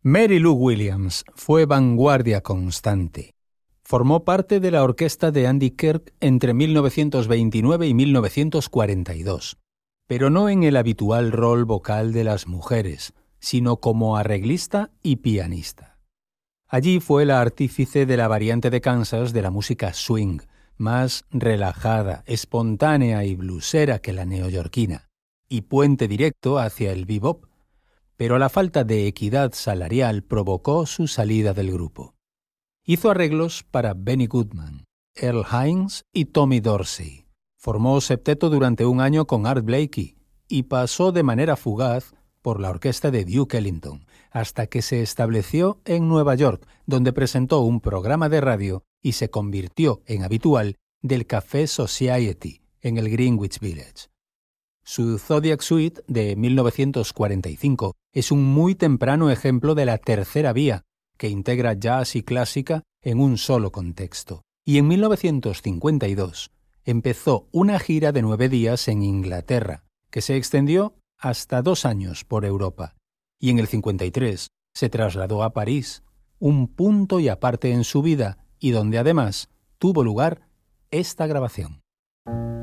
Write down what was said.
Mary Lou Williams fue vanguardia constante. Formó parte de la orquesta de Andy Kirk entre 1929 y 1942, pero no en el habitual rol vocal de las mujeres, sino como arreglista y pianista. Allí fue la artífice de la variante de Kansas de la música swing, más relajada, espontánea y bluesera que la neoyorquina, y puente directo hacia el bebop, pero la falta de equidad salarial provocó su salida del grupo. Hizo arreglos para Benny Goodman, Earl Hines y Tommy Dorsey. Formó septeto durante un año con Art Blakey y pasó de manera fugaz por la orquesta de Duke Ellington, hasta que se estableció en Nueva York, donde presentó un programa de radio y se convirtió en habitual del Café Society en el Greenwich Village. Su Zodiac Suite de 1945 es un muy temprano ejemplo de la tercera vía, que integra jazz y clásica en un solo contexto. Y en 1952 empezó una gira de 9 días en Inglaterra, que se extendió hasta 2 años por Europa. Y en el 53 se trasladó a París, un punto y aparte en su vida, y donde además tuvo lugar esta grabación.